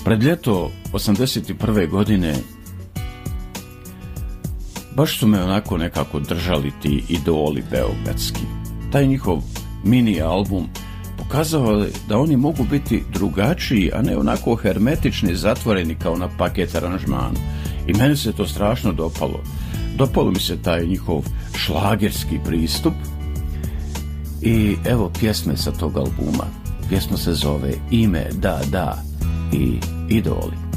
Pred ljeto 81. godine baš su me onako nekako držali ti idoli beogradski. Taj njihov mini album pokazao je da oni mogu biti drugačiji, a ne onako hermetični, zatvoreni kao na paket aranžmanu. I meni se to strašno dopalo. Dopalo mi se taj njihov šlagerski pristup. I evo pjesme sa tog albuma. Pjesma se zove Ime, da, da i Idoli.